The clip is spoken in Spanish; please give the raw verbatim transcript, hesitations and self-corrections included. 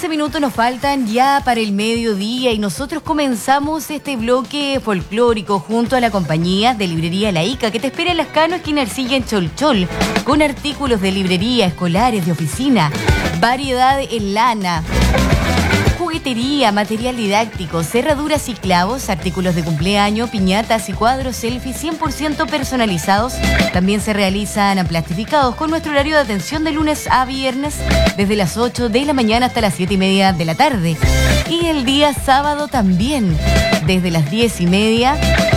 quince minutos nos faltan ya para el mediodía y nosotros comenzamos este bloque folclórico junto a la compañía de librería La Ica, que te espera en Las Cano, esquina Ercilla, en Cholchol, con artículos de librería, escolares, de oficina, variedad en lana, juguetería, material didáctico, cerraduras y clavos, artículos de cumpleaños, piñatas y cuadros selfie cien por ciento personalizados. También se realizan plastificados con nuestro horario de atención de lunes a viernes desde las ocho de la mañana hasta las siete y media de la tarde. Y el día sábado también, desde las diez y media